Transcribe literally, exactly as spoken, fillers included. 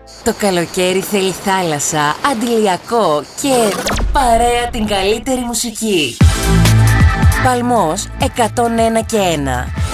Το καλοκαίρι θέλει θάλασσα, αντιλιακό και παρέα την καλύτερη μουσική. Παλμός εκατόν ένα και ένα.